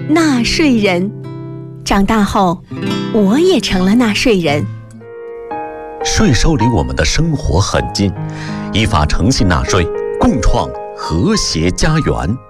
纳税人。长大后，我也成了纳税人。 税收离我们的生活很近，依法诚信纳税，共创和谐家园。